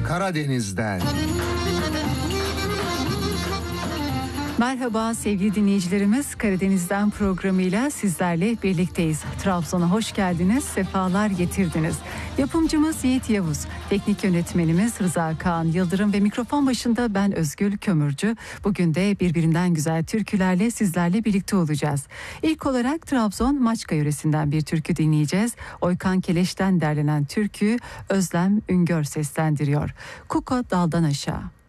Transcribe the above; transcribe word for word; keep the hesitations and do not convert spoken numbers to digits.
Karadeniz'den. Merhaba sevgili dinleyicilerimiz, Karadeniz'den programıyla sizlerle birlikteyiz. Trabzon'a hoş geldiniz, sefalar getirdiniz. Yapımcımız Yiğit Yavuz, teknik yönetmenimiz Rıza Kaan Yıldırım ve mikrofon başında ben Özgül Kömürcü. Bugün de birbirinden güzel türkülerle sizlerle birlikte olacağız. İlk olarak Trabzon Maçka yöresinden bir türkü dinleyeceğiz. Oykan Keleş'ten derlenen türküyü Özlem Üngör seslendiriyor. Kuko Daldan Aşağı.